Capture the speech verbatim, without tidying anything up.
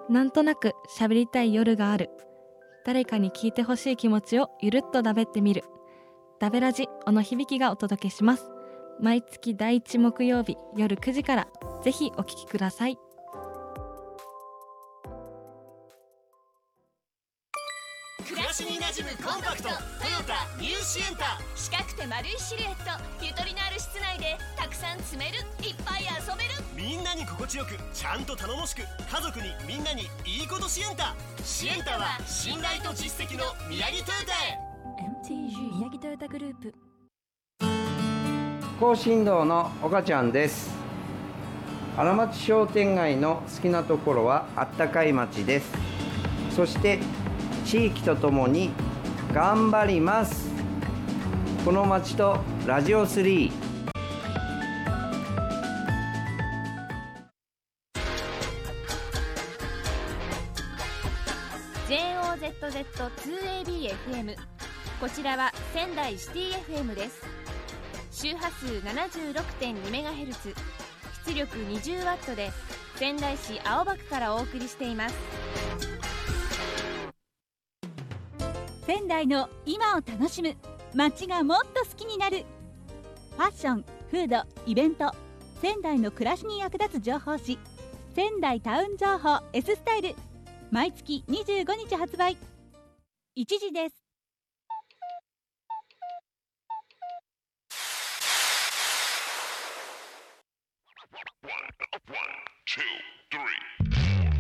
なんとなく喋りたい夜がある。誰かに聞いてほしい気持ちをゆるっとだべってみる。だべラジ小野響がお届けします。毎月だいいち木曜日夜くじからぜひお聞きください。 暮らしに馴染むコンパクトトヨタニューシエンタ。 四角く丸いシルエット、ゆとりのある室内でたくさん積める、いっぱい遊べる。 みんなに心地よくちゃんと頼もしく、家族にみんなにいいことシエンタ。シエンタは信頼と実績の宮城トヨタへ。 エムティージー 宮城トヨタグループ。 高振動の岡ちゃんです。荒町商店街の好きなところはあったかい町です。そして地域とともに頑張ります。この町とラジオスリー。 ジェイオーゼットゼットツーエービーエフエム、 こちらは仙台シティ エフエム です。周波数 ななじゅうろくてんにメガヘルツ、 出力 にじゅうワット で仙台市青葉区からお送りしています。 仙台の今を楽しむ、街がもっと好きになる。ファッション、フード、イベント、仙台の暮らしに役立つ情報誌、仙台タウン情報 S スタイル、毎月にじゅうごにち発売。いちじです。 One, two, three.